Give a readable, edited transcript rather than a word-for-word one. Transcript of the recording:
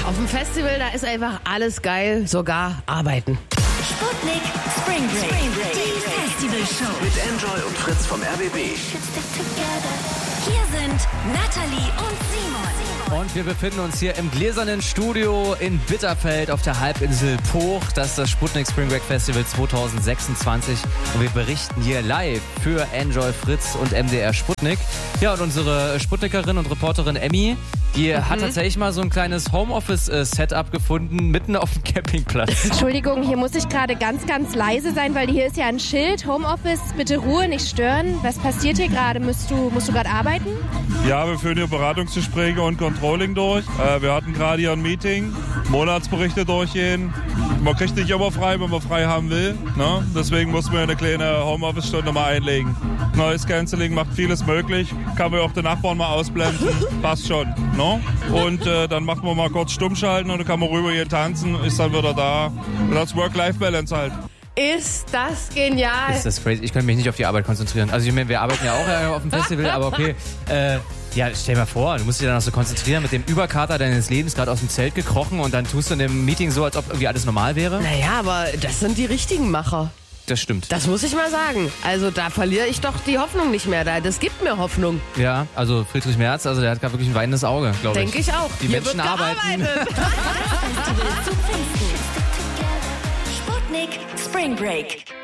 Auf dem Festival, da ist einfach alles geil, sogar arbeiten. Sputnik Spring Break. Die Festivalshow. Mit Enjoy und Fritz vom RBB. Hier sind Nathalie und Simon. Und wir befinden uns hier im gläsernen Studio in Bitterfeld auf der Halbinsel Pooch. Das ist das Sputnik Spring Break Festival 2026. Und wir berichten hier live für Enjoy, Fritz und MDR Sputnik. Ja, und unsere Sputnikerin und Reporterin Emmy, die hat tatsächlich mal so ein kleines Homeoffice-Setup gefunden, mitten auf dem Campingplatz. Entschuldigung, hier muss ich gerade ganz, ganz leise sein, weil hier ist ja ein Schild. Homeoffice, bitte Ruhe, nicht stören. Was passiert hier gerade? Musst du gerade arbeiten? Ja, wir führen hier Beratungsgespräche und Controlling durch. Wir hatten gerade hier ein Meeting, Monatsberichte durchgehen. Man kriegt nicht immer frei, wenn man frei haben will. Ne? Deswegen muss man eine kleine Homeoffice-Stunde mal einlegen. Neues Canceling macht vieles möglich. Kann man auch den Nachbarn mal ausblenden. Passt schon. Ne? Und dann macht man mal kurz stummschalten und dann kann man rüber hier tanzen, ist dann wieder da. Und das Work-Life-Balance halt. Ist das genial. Ist das crazy? Ich könnte mich nicht auf die Arbeit konzentrieren. Also ich meine, wir arbeiten ja auch auf dem Festival, aber okay. Ja, stell dir mal vor, du musst dich dann noch so konzentrieren mit dem Überkater deines Lebens, gerade aus dem Zelt gekrochen und dann tust du in dem Meeting so, als ob irgendwie alles normal wäre. Naja, aber das sind die richtigen Macher. Das stimmt. Das muss ich mal sagen. Also da verliere ich doch die Hoffnung nicht mehr. Das gibt mir Hoffnung. Ja, also Friedrich Merz, also der hat gerade wirklich ein weinendes Auge, glaube ich. Denke ich auch. Die Hier Menschen wird arbeiten. gearbeitet. Festival zu Pfingsten. Sputnik Spring Break.